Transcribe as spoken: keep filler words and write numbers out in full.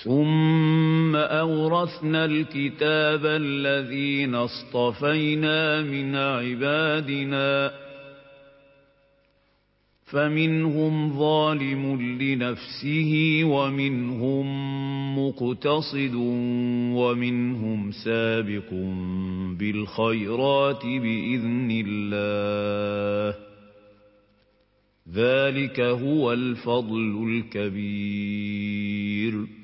ثم أورثنا الكتاب الذين اصطفينا من عبادنا فمنهم ظالم لنفسه ومنهم مقتصد ومنهم سابق بالخيرات بإذن الله ذلك هو الفضل الكبير